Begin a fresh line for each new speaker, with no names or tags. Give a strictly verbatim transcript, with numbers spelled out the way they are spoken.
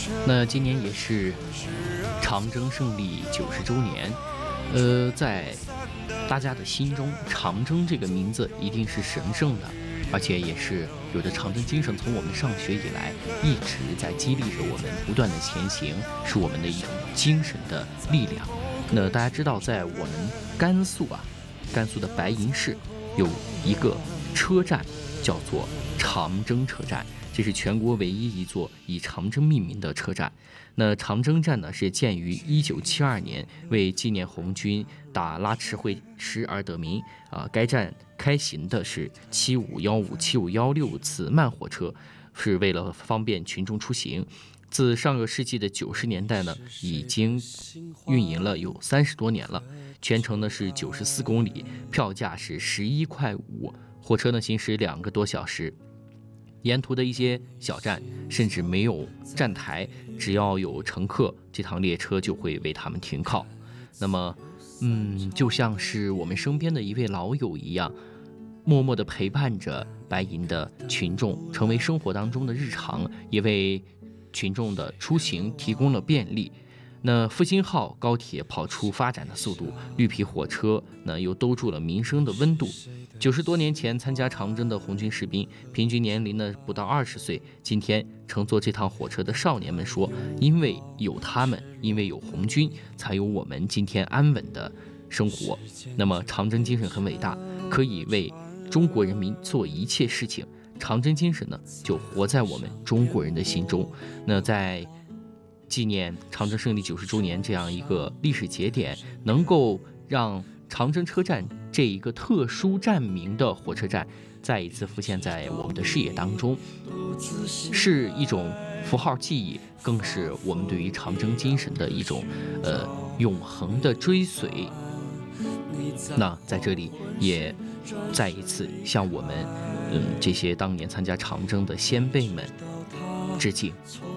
那今年也是长征胜利九十周年，呃，在大家的心中，长征这个名字一定是神圣的，而且也是有着长征精神，从我们上学以来一直在激励着我们不断的前行，是我们的一种精神的力量。那大家知道，在我们甘肃啊，甘肃的白银市有一个车站叫做长征车站，这是全国唯一一座以长征命名的车站。那长征站呢，是建于一九七二年，为纪念红军打拉迟会师而得名。啊、呃，该站开行的是七五一五、七五一六次慢火车，是为了方便群众出行。自上个世纪的九十年代呢，已经运营了有三十多年了。全程呢是九十四公里，票价是十一块五，火车呢行驶两个多小时。沿途的一些小站甚至没有站台，只要有乘客，这趟列车就会为他们停靠。那么，嗯，就像是我们身边的一位老友一样，默默地陪伴着白银的群众，成为生活当中的日常，也为群众的出行提供了便利。那复兴号高铁跑出发展的速度，绿皮火车呢又兜住了民生的温度。九十多年前参加长征的红军士兵，平均年龄呢不到二十岁。今天乘坐这趟火车的少年们说，因为有他们，因为有红军，才有我们今天安稳的生活。那么长征精神很伟大，可以为中国人民做一切事情。长征精神呢，就活在我们中国人的心中。那在纪念长征胜利九十周年这样一个历史节点，能够让长征车站这一个特殊站名的火车站再一次浮现在我们的视野当中，是一种符号记忆，更是我们对于长征精神的一种呃永恒的追随。那在这里也再一次向我们嗯这些当年参加长征的先辈们致敬。